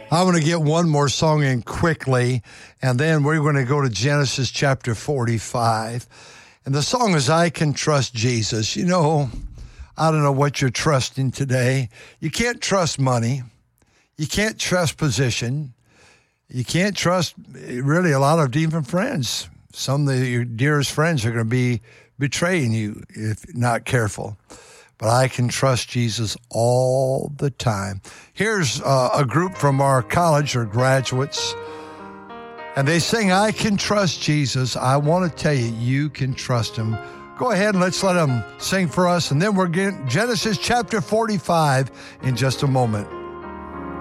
I want to get one more song in quickly, and then we're going to go to Genesis chapter 45. And the song is I Can Trust Jesus. You know, I don't know what you're trusting today. You can't trust money. You can't trust position. You can't trust really a lot of even friends. Some of your dearest friends are going to be betraying you if not careful. But I can trust Jesus all the time. Here's a group from our college or graduates, and they sing, I Can Trust Jesus. I want to tell you, you can trust him. Go ahead and let's let them sing for us, and then we're getting Genesis chapter 45 in just a moment.